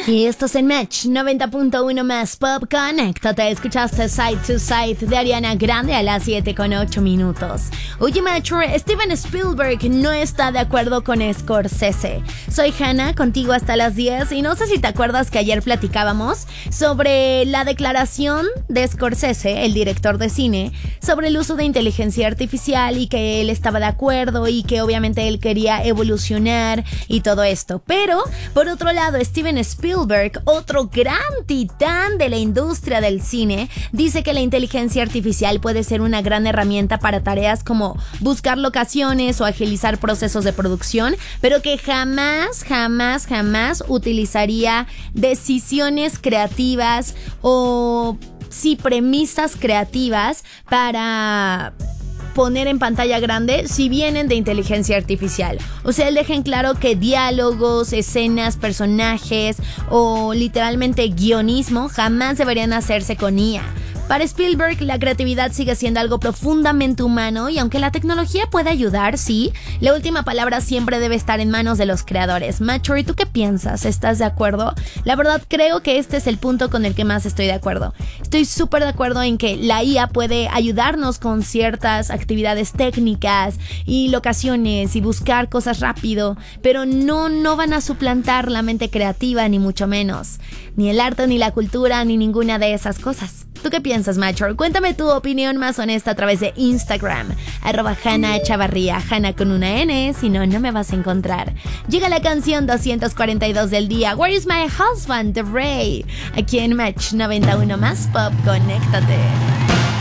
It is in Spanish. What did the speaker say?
Y esto es en Match 90.1 más Pop. Conéctate, escuchaste Side to Side de Ariana Grande a las 7:08. Oye, Match, Steven Spielberg no está de acuerdo con Scorsese. Soy Hannah, contigo hasta las 10. Y no sé si te acuerdas que ayer platicábamos sobre la declaración de Scorsese, el director de cine, sobre el uso de inteligencia artificial y que él estaba de acuerdo y que obviamente él quería evolucionar y todo esto. Pero, por otro lado, Steven Spielberg, otro gran titán de la industria del cine, dice que la inteligencia artificial puede ser una gran herramienta para tareas como buscar locaciones o agilizar procesos de producción, pero que jamás utilizaría decisiones creativas o premisas creativas para poner en pantalla grande si vienen de inteligencia artificial. O sea, él deja en claro que diálogos, escenas, personajes o literalmente guionismo jamás deberían hacerse con IA. Para Spielberg, la creatividad sigue siendo algo profundamente humano y aunque la tecnología puede ayudar, sí, la última palabra siempre debe estar en manos de los creadores. Macho, ¿y tú qué piensas? ¿Estás de acuerdo? La verdad, creo que este es el punto con el que más estoy de acuerdo. Estoy súper de acuerdo en que la IA puede ayudarnos con ciertas actividades técnicas y locaciones y buscar cosas rápido, pero no van a suplantar la mente creativa, ni mucho menos. Ni el arte, ni la cultura, ni ninguna de esas cosas. ¿Tú qué piensas, Macho? Cuéntame tu opinión más honesta a través de Instagram, @HannahChavarría, Hannah con una N, si no, no me vas a encontrar. Llega la canción 242 del día, Where is my husband, The Ray, aquí en Match 91 más Pop, conéctate.